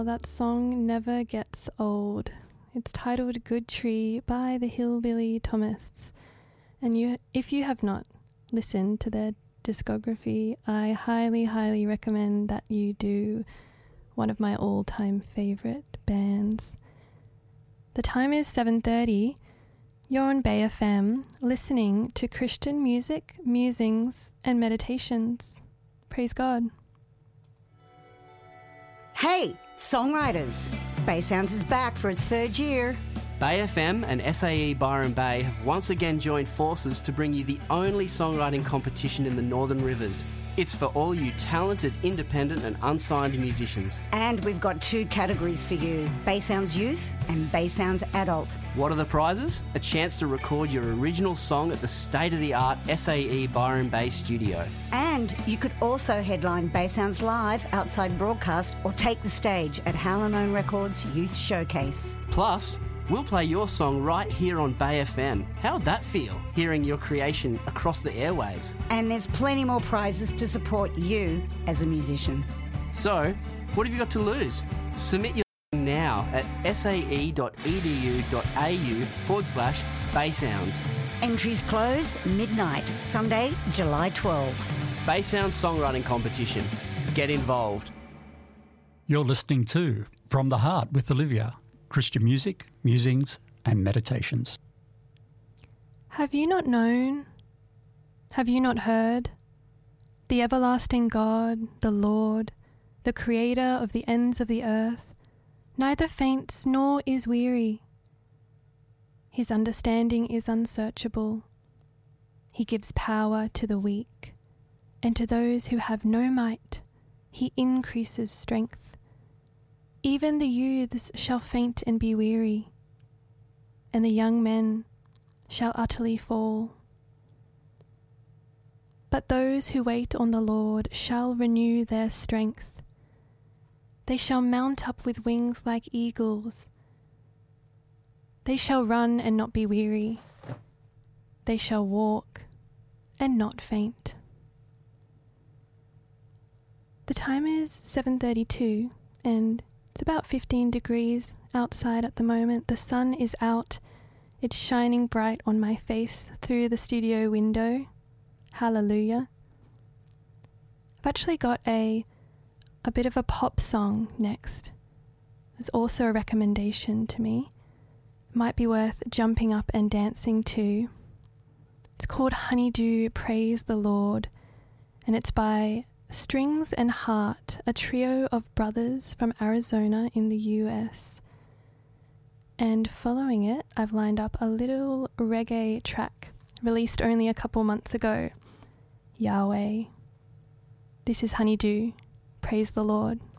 That song never gets old. It's titled Good Tree by the Hillbilly Thomists. And if you have not listened to their discography, I highly, highly recommend that you do. One of my all-time favourite bands. The time is 7:30. You're on Bay FM, listening to Christian music, musings, and meditations. Praise God. Hey, songwriters! Bay Sounds is back for its third year. Bay FM and SAE Byron Bay have once again joined forces to bring you the only songwriting competition in the Northern Rivers. It's for all you talented, independent and unsigned musicians. And we've got 2 categories for you, Bay Sounds Youth and Bay Sounds Adult. What are the prizes? A chance to record your original song at the state-of-the-art SAE Byron Bay studio. And you could also headline Bay Sounds Live outside broadcast or take the stage at Howlin' Records Youth Showcase. Plus, we'll play your song right here on Bay FM. How'd that feel, hearing your creation across the airwaves? And there's plenty more prizes to support you as a musician. So, what have you got to lose? Submit your now at sae.edu.au/Baysounds. Entries close midnight, Sunday, July 12. Baysounds Songwriting Competition. Get involved. You're listening to From the Heart with Olivia. Christian music, musings and meditations. Have you not known? Have you not heard? The everlasting God, the Lord, the Creator of the ends of the earth, neither faints nor is weary. His understanding is unsearchable. He gives power to the weak, and to those who have no might, he increases strength. Even the youths shall faint and be weary, and the young men shall utterly fall. But those who wait on the Lord shall renew their strength. They shall mount up with wings like eagles. They shall run and not be weary. They shall walk and not faint. The time is 7:32 and it's about 15 degrees outside at the moment. The sun is out. It's shining bright on my face through the studio window. Hallelujah. I've actually got a bit of a pop song next. It's also a recommendation to me. Might be worth jumping up and dancing to. It's called Honeydew, Praise the Lord, and it's by Strings and Heart, a trio of brothers from Arizona in the US. And following it, I've lined up a little reggae track released only a couple months ago, Yahweh. This is Honeydew, Praise the Lord.